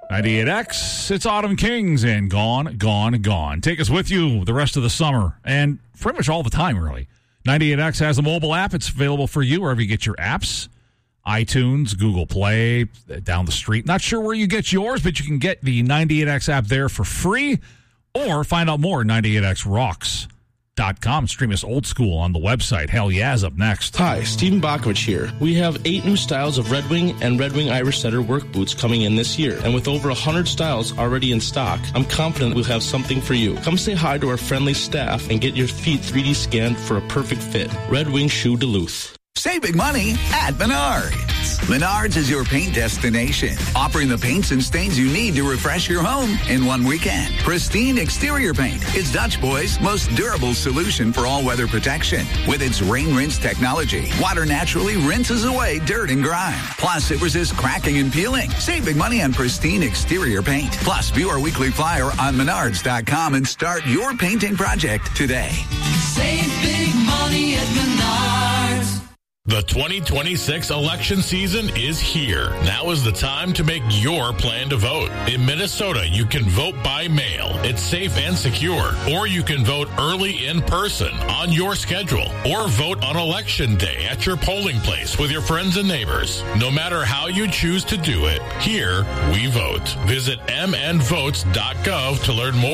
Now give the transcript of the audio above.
98X, it's Autumn Kings and Gone, Gone, Gone. Take us with you the rest of the summer and pretty much all the time, really. 98X has a mobile app. It's available for you wherever you get your apps. iTunes, Google Play, down the street. Not sure where you get yours, but you can get the 98X app there for free or find out more at 98xrocks.com. Stream us old school on the website. Hell yeah is up next. Hi, Stephen Bakovich here. We have 8 new styles of Red Wing and Red Wing Irish Setter work boots coming in this year. And with over 100 styles already in stock, I'm confident we'll have something for you. Come say hi to our friendly staff and get your feet 3D scanned for a perfect fit. Red Wing Shoe Duluth. Save big money at Menards. Menards is your paint destination, offering the paints and stains you need to refresh your home in one weekend. Pristine exterior paint is Dutch Boy's most durable solution for all-weather protection. With its rain rinse technology, water naturally rinses away dirt and grime. Plus, it resists cracking and peeling. Save big money on pristine exterior paint. Plus, view our weekly flyer on Menards.com and start your painting project today. Save big money at Menards. The 2026 election season is here. Now is the time to make your plan to vote. In Minnesota, you can vote by mail. It's safe and secure. Or you can vote early in person on your schedule. Or vote on Election Day at your polling place with your friends and neighbors. No matter how you choose to do it, here we vote. Visit mnvotes.gov to learn more.